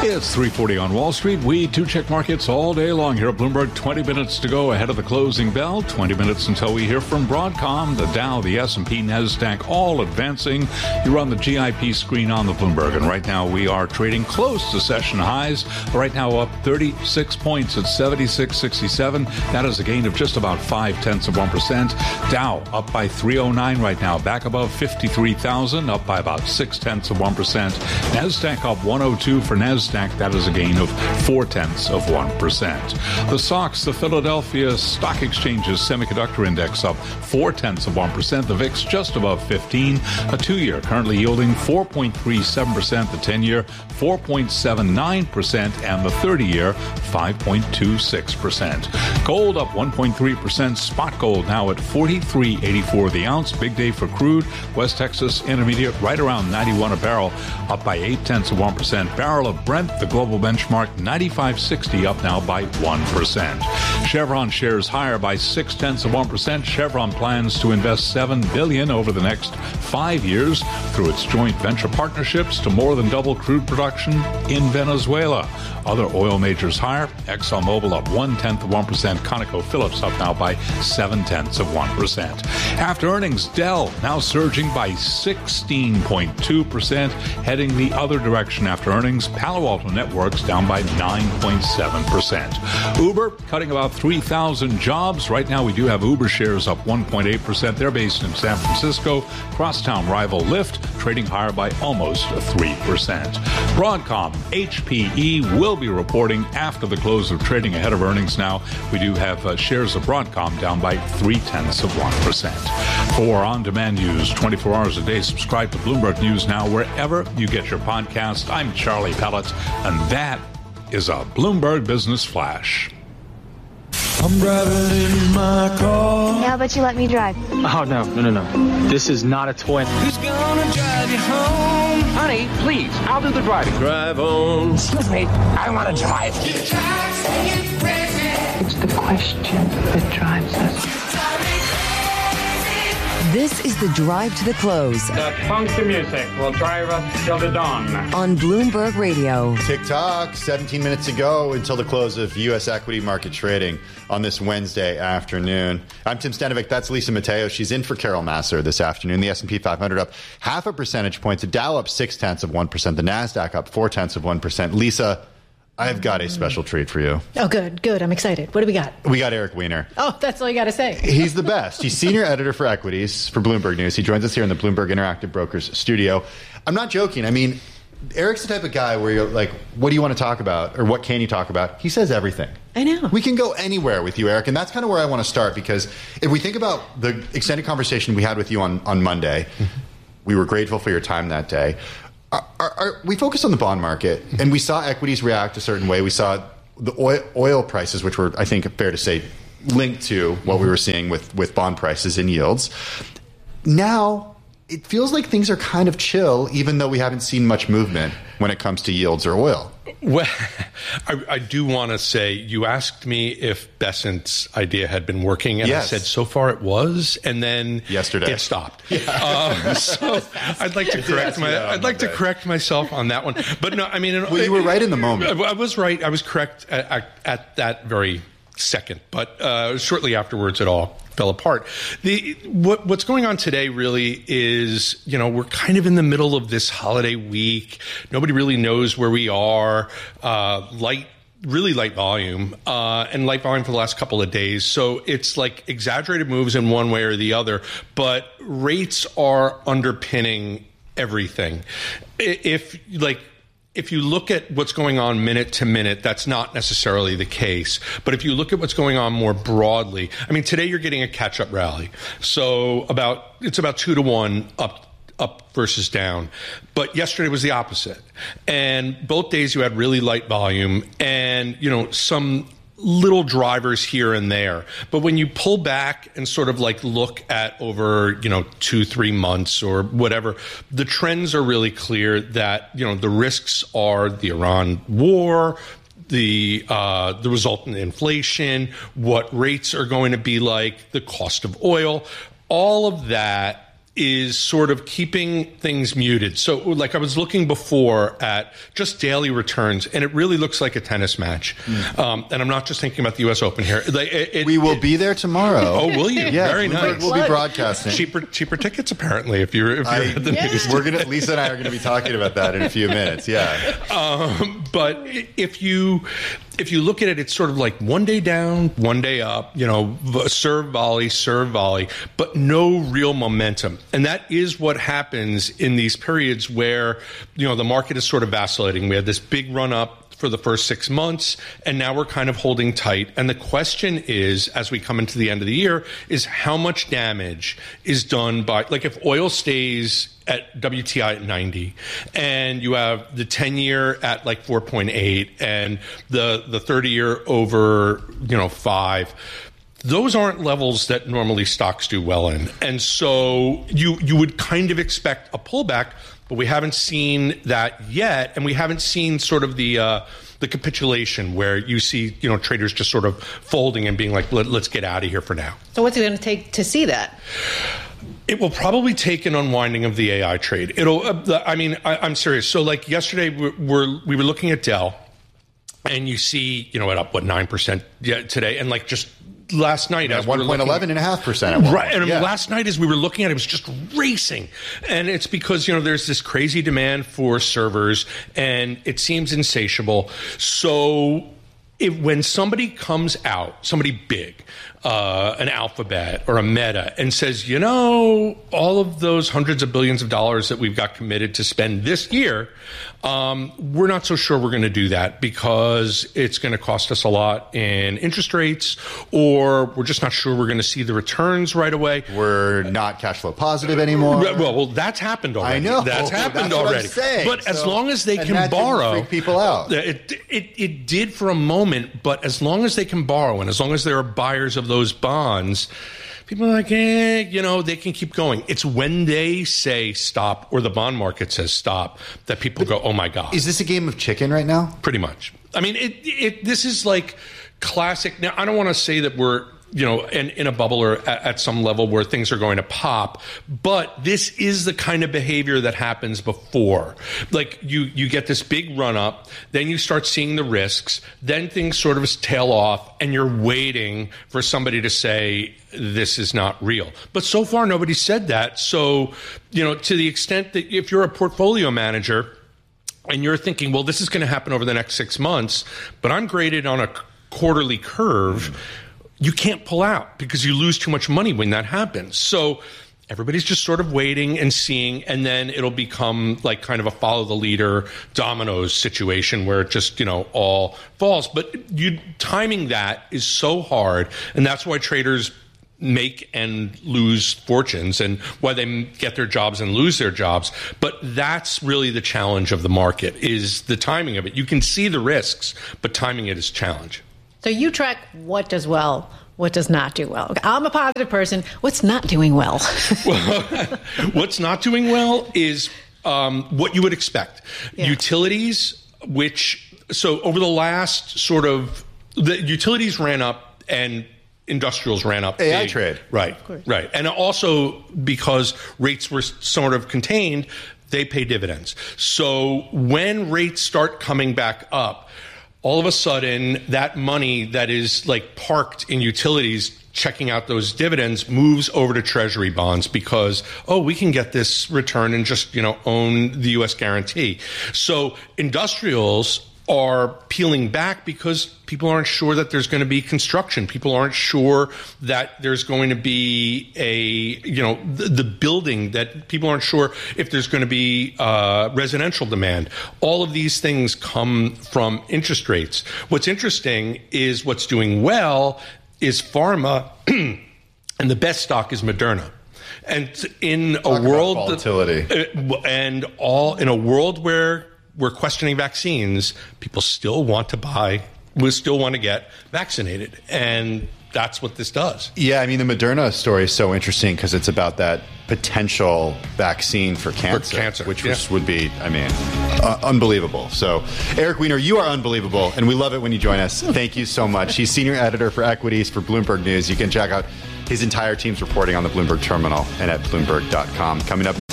It's 3:40 on Wall Street. We do check markets all day long here at Bloomberg. 20 minutes to go ahead of the closing bell. 20 minutes until we hear from Broadcom, the Dow, the S&P, NASDAQ, all advancing. You're on the GIP screen on the Bloomberg. And right now we are trading close to session highs. Right now up 36 points at 76.67. That is a gain of just about 0.5%. Dow up by 309 right now. Back above 53,000. Up by about 0.6%. NASDAQ up 102 for NASDAQ. That is a gain of 0.4%. The SOX, the Philadelphia Stock Exchange's semiconductor index, up 0.4%. The VIX just above 15. A 2-year currently yielding 4.37%. The 10-year 4.79%, and the 30-year 5.26%. Gold up 1.3%. Spot gold now at $43.84 the ounce. Big day for crude. West Texas Intermediate right around 91 a barrel, up by 0.8%. Barrel of Brent, the global benchmark, 95.60, up now by 1%. Chevron shares higher by 0.6%. Chevron plans to invest $7 billion over the next 5 years through its joint venture partnerships to more than double crude production in Venezuela. Other oil majors higher. ExxonMobil up 0.1%. ConocoPhillips up now by 0.7%. After earnings, Dell now surging by 16.2%, heading the other direction after earnings. Palo Alto Networks down by 9.7%. Uber cutting about 3,000 jobs. Right now we do have Uber shares up 1.8%. They're based in San Francisco. Crosstown rival Lyft trading higher by almost 3%. Broadcom, HPE will be reporting after the close of trading ahead of earnings now. We do have shares of Broadcom down by 0.3%. For on-demand news 24 hours a day, subscribe to Bloomberg News Now wherever you get your podcast. I'm Charlie Pellet, and that is a Bloomberg Business Flash. I'm driving in my car. How about you let me drive? Oh, no. This is not a toy. Who's gonna drive you home? Honey, please, I'll do the driving. Drive on. Excuse me, I want to drive. It's the question that drives us. This is the Drive to the Close. That funky music will drive us till the dawn. On Bloomberg Radio. Tick-tock, 17 minutes to go until the close of U.S. equity market trading on this Wednesday afternoon. I'm Tim Stanovic. That's Lisa Mateo. She's in for Carol Massar this afternoon. The S&P 500 up 0.5 percentage points. The Dow up 0.6%. The NASDAQ up 0.4%. Lisa, I've got a special treat for you. Oh, good. I'm excited. What do we got? We got Eric Weiner. Oh, that's all you got to say. He's the best. He's senior editor for equities for Bloomberg News. He joins us here in the Bloomberg Interactive Brokers studio. I'm not joking. I mean, Eric's the type of guy where you're like, what do you want to talk about? Or what can you talk about? He says everything. I know. We can go anywhere with you, Eric. And that's kind of where I want to start, because if we think about the extended conversation we had with you on Monday, we were grateful for your time that day. We focused on the bond market, and we saw equities react a certain way. We saw the oil prices, which were, I think, fair to say, linked to what we were seeing with bond prices and yields. Now, it feels like things are kind of chill, even though we haven't seen much movement when it comes to yields or oil. Well, I do want to say, you asked me if Besant's idea had been working, and yes. I said so far it was, and then yesterday it stopped. Yeah. So I'd like to correct myself on that one. But no, I mean, well, you were right in the moment. I was right. I was correct at that very second, but shortly afterwards, it all fell apart. What's going on today really is, we're kind of in the middle of this holiday week. Nobody really knows where we are. Really light volume, and light volume for the last couple of days. So it's like exaggerated moves in one way or the other, but rates are underpinning everything. If you look at what's going on minute to minute, that's not necessarily the case. But if you look at what's going on more broadly, I mean, today you're getting a catch-up rally. So it's about 2-to-1 up versus down. But yesterday was the opposite. And both days you had really light volume and, some little drivers here and there. But when you pull back and sort of look at over, 2-3 months or whatever, the trends are really clear that, the risks are the Iran war, the resultant inflation, what rates are going to be like, the cost of oil, all of that is sort of keeping things muted. So, like, I was looking before at just daily returns, and it really looks like a tennis match. And I'm not just thinking about the U.S. Open here. We will be there tomorrow. Oh, will you? Yeah, Very nice. We'll be broadcasting. Cheaper tickets, apparently, if you're at the news. Lisa and I are going to be talking about that in a few minutes. Yeah. But if you look at it, it's sort of like one day down, one day up, serve, volley, but no real momentum. And that is what happens in these periods where, the market is sort of vacillating. We had this big run up for the first 6 months, and now we're kind of holding tight. And the question is, as we come into the end of the year, is how much damage is done by, like, if oil stays at WTI at 90, and you have the 10-year at like 4.8, and the 30-year over 5. Those aren't levels that normally stocks do well in. And so you would kind of expect a pullback, but we haven't seen that yet. And we haven't seen sort of the capitulation where you see, traders just sort of folding and being like, let's get out of here for now. So what's it going to take to see that? It will probably take an unwinding of the AI trade. I'm serious. So like yesterday, we were looking at Dell, and you see, it up, 9% today. And like just last night, at 1.11.5%. Right. And last night, as we were looking at it, it was just racing. And it's because, there's this crazy demand for servers, and it seems insatiable. So when somebody comes out, somebody big, an Alphabet or a Meta, and says, all of those hundreds of billions of dollars that we've got committed to spend this year, we're not so sure we're going to do that because it's going to cost us a lot in interest rates, or we're just not sure we're going to see the returns right away. We're not cash flow positive anymore. Well, that's happened already. I know. That's happened already. But as long as they can borrow, freak people out. It did for a moment, but as long as they can borrow, and as long as there are buyers of those bonds, people are like, they can keep going. It's when they say stop, or the bond market says stop, that people go, oh my God. Is this a game of chicken right now? Pretty much. I mean, this is like classic. Now, I don't want to say that we're, in a bubble or at some level where things are going to pop, but this is the kind of behavior that happens before. Like you get this big run up, then you start seeing the risks, then things sort of tail off, and you're waiting for somebody to say, this is not real. But so far, nobody said that. So, to the extent that if you're a portfolio manager and you're thinking, well, this is going to happen over the next 6 months, but I'm graded on a quarterly curve, you can't pull out because you lose too much money when that happens. So everybody's just sort of waiting and seeing, and then it'll become like kind of a follow the leader dominoes situation where it just, all falls. But timing that is so hard, and that's why traders make and lose fortunes, and why they get their jobs and lose their jobs. But that's really the challenge of the market, is the timing of it. You can see the risks, but timing it is a challenge. So you track what does well, what does not do well. I'm a positive person. What's not doing well? What's not doing well is what you would expect. Yeah. Utilities, so over the last the utilities ran up and industrials ran up. AI big. Trade. Right. And also because rates were sort of contained, they pay dividends. So when rates start coming back up, all of a sudden, that money that is like parked in utilities checking out those dividends moves over to treasury bonds because, we can get this return and just, own the U.S. guarantee. So industrials are peeling back because people aren't sure that there's going to be construction. People aren't sure that there's going to be the building, that people aren't sure if there's going to be residential demand. All of these things come from interest rates. What's interesting is what's doing well is pharma, and the best stock is Moderna. And in a world volatility, in a world where we're questioning vaccines, people still want to get vaccinated. And that's what this does. Yeah, I mean, the Moderna story is so interesting because it's about that potential vaccine for cancer. Which would be, unbelievable. So, Eric Weiner, you are unbelievable, and we love it when you join us. Thank you so much. He's senior editor for equities for Bloomberg News. You can check out His entire team's reporting on the Bloomberg terminal and at Bloomberg.com. Coming up